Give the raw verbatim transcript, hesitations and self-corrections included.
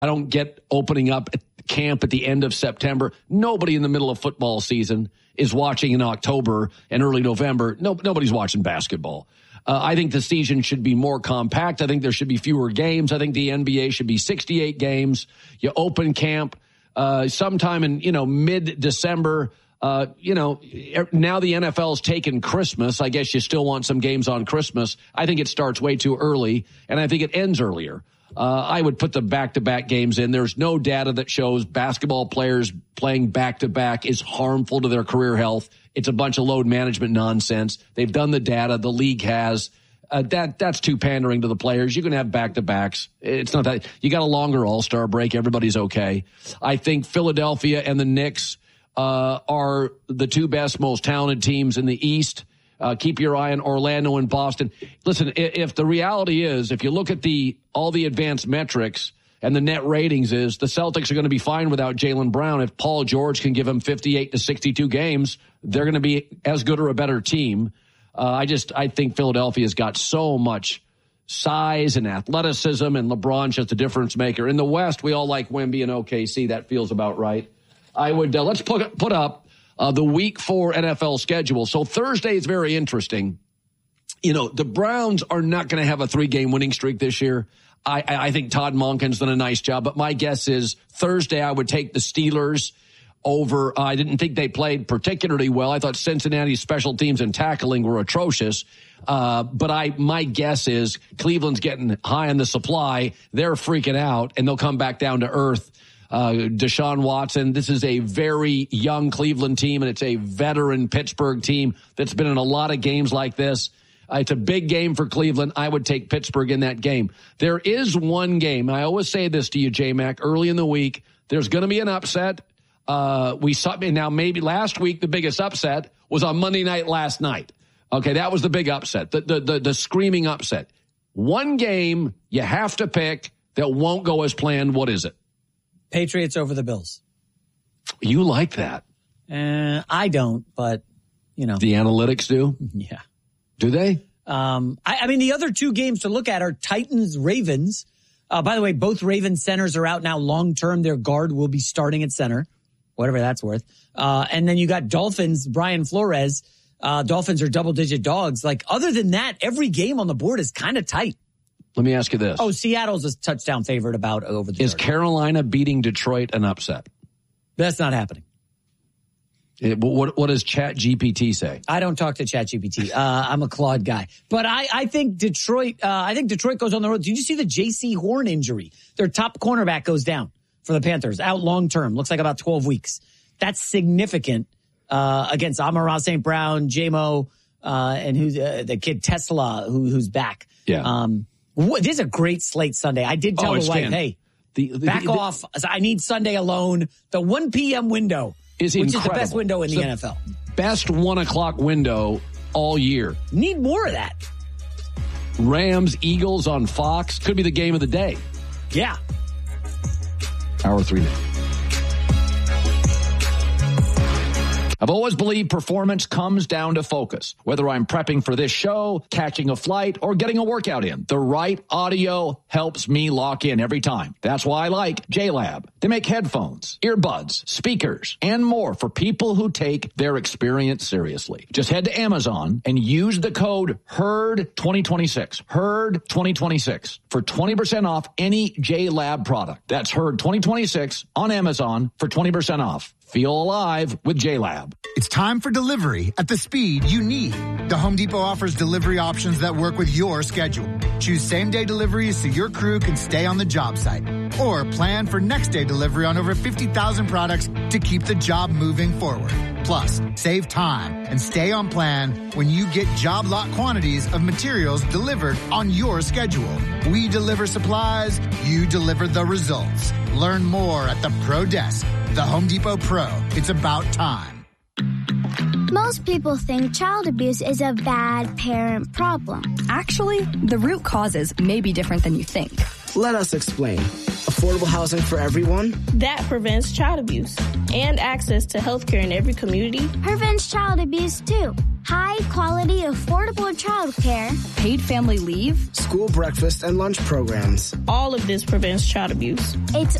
I don't get opening up at camp at the end of September. Nobody in the middle of football season is watching in October and early November. No, nobody's watching basketball. Uh, I think the season should be more compact. I think there should be fewer games. I think the N B A should be sixty-eight games. You open camp uh, sometime in, you know, mid-December. Uh, you know, now the N F L's taken Christmas. I guess you still want some games on Christmas. I think it starts way too early, and I think it ends earlier. Uh, I would put the back-to-back games in. There's no data that shows basketball players playing back-to-back is harmful to their career health. It's a bunch of load management nonsense. They've done the data. The league has. Uh, that that's too pandering to the players. You can have back-to-backs. It's not that. You got a longer all-star break. Everybody's okay. I think Philadelphia and the Knicks uh, are the two best, most talented teams in the East. Uh, keep your eye on Orlando and Boston. Listen, if the reality is, if you look at the all the advanced metrics and the net ratings is, the Celtics are going to be fine without Jaylen Brown. If Paul George can give them fifty-eight to sixty-two games, they're going to be as good or a better team. Uh, I just, I think Philadelphia's got so much size and athleticism, and LeBron's just a difference maker. In the West, we all like Wemby and O K C. That feels about right. I would, uh, let's put, put up Uh, the week four N F L schedule. So Thursday is very interesting. You know, the Browns are not going to have a three-game winning streak this year. I, I think Todd Monken's done a nice job, but my guess is Thursday I would take the Steelers over. Uh, I didn't think they played particularly well. I thought Cincinnati's special teams and tackling were atrocious. Uh, but I, my guess is Cleveland's getting high on the supply. They're freaking out, and they'll come back down to earth. Uh, Deshaun Watson, this is a very young Cleveland team, and it's a veteran Pittsburgh team that's been in a lot of games like this. Uh, it's a big game for Cleveland. I would take Pittsburgh in that game. There is one game. I always say this to you, J-Mac, early in the week. There's going to be an upset. Uh, we saw, now maybe last week the biggest upset was on Monday night last night. Okay, that was the big upset, the, the, the, the screaming upset. One game you have to pick that won't go as planned. What is it? Patriots over the Bills. You like that? Uh, I don't, but, you know. The analytics do? Yeah. Do they? Um, I, I mean, the other two games to look at are Titans-Ravens. Uh, by the way, both Ravens centers are out now long-term. Their guard will be starting at center, whatever that's worth. Uh, and then you got Dolphins, Brian Flores. Uh, Dolphins are double-digit dogs. Like, other than that, every game on the board is kind of tight. Let me ask you this. Oh, Seattle's a touchdown favorite about over the Is Chargers. Carolina beating Detroit an upset? That's not happening. It, what, what does Chat G P T say? I don't talk to Chat G P T. Uh, I'm a Claude guy. But I, I think Detroit, uh, I think Detroit goes on the road. Did you see the J C Horn injury? Their top cornerback goes down for the Panthers, out long term. Looks like about twelve weeks. That's significant, uh, against Amon-Ra Saint Brown, J-Mo, uh, and who's, uh, the kid Tesla, who, who's back. Yeah. Um, This is a great slate Sunday. I did tell oh, the wife, fan. hey, the, the, back the, off. I need Sunday alone. The one p.m. window, is which incredible. is the best window in it's the the N F L. Best one o'clock window all year. Need more of that. Rams, Eagles on Fox. Could be the game of the day. Yeah. Hour three now. I've always believed performance comes down to focus. Whether I'm prepping for this show, catching a flight, or getting a workout in, the right audio helps me lock in every time. That's why I like J-Lab. They make headphones, earbuds, speakers, and more for people who take their experience seriously. Just head to Amazon and use the code HERD twenty twenty-six. HERD twenty twenty-six for twenty percent off any J-Lab product. That's HERD twenty twenty-six on Amazon for twenty percent off. Feel alive with J-Lab. It's time for delivery at the speed you need. The Home Depot offers delivery options that work with your schedule. Choose same-day deliveries so your crew can stay on the job site. Or plan for next-day delivery on over fifty thousand products to keep the job moving forward. Plus, save time and stay on plan when you get job lot quantities of materials delivered on your schedule. We deliver supplies, you deliver the results. Learn more at the Pro Desk. The Home Depot Pro. It's about time. Most people think child abuse is a bad parent problem. Actually, the root causes may be different than you think. Let us explain. Affordable housing for everyone. That prevents child abuse and access to health care in every community. Prevents child abuse, too. high-quality, affordable childcare, Paid family leave. School breakfast and lunch programs. All of this prevents child abuse. it's